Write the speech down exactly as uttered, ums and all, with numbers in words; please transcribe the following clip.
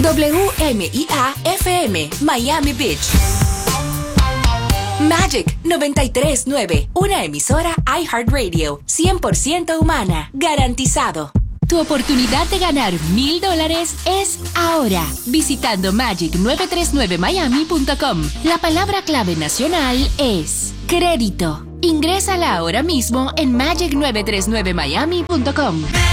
W M I A F M, Miami Beach. Magic noventa y tres punto nueve, una emisora iHeartRadio, cien por ciento humana, garantizado. Tu oportunidad de ganar mil dólares es ahora, visitando magic nueve tres nueve miami punto com. La palabra clave nacional es crédito. Ingrésala ahora mismo en magic nueve tres nueve miami punto com.